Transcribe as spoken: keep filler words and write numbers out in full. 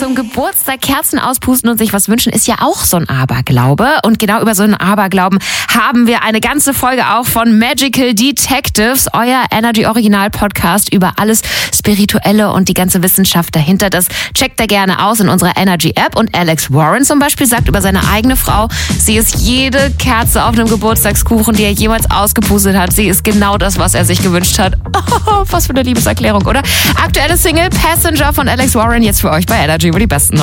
zum Geburtstag Kerzen auspusten und sich was wünschen, ist ja auch so ein Aberglaube. Und genau über so einen Aberglauben haben wir eine ganze Folge auch von Magical Detectives, euer Energy-Original-Podcast über alles Spirituelle und die ganze Wissenschaft dahinter. Das checkt ihr gerne aus in unserer Energy-App. Und Alex Warren zum Beispiel sagt über seine eigene Frau, sie ist jede Kerze auf einem Geburtstagskuchen, die er jemals ausgepustet hat. Sie ist genau das, was er sich gewünscht hat. Oh, was für eine Liebeserklärung, oder? Aktuelle Single Passenger von Alex Warren jetzt für euch bei Energy, wo die besten